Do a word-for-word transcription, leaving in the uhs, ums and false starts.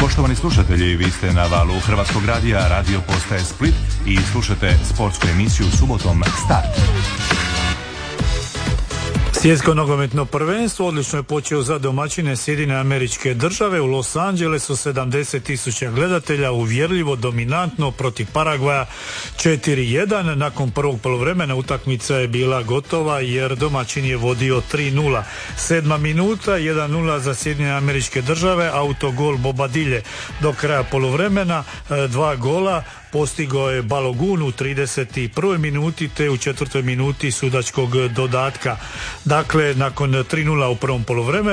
Poštovani slušatelji, vi ste na valu Hrvatskog radija, radio postaje Split i slušate sportsku emisiju Subotom Start. Svjetsko nogometno prvenstvo odlično je počeo za domaćine Sjedinjene Američke Države. U Los Angelesu sedamdeset tisuća gledatelja uvjerljivo dominantno protiv Paragvaja četiri jedan. Nakon prvog poluvremena utakmica je bila gotova jer domaćin je vodio tri nula. Sedma minuta, jedan nula za Sjedinjene Američke Države, autogol Bobadilje. Do kraja poluvremena dva gola postigao je Balogun u trideset prvoj minuti te u četvrtoj minuti sudačkog dodatka. Dakle, nakon tri nula u prvom poluvremenu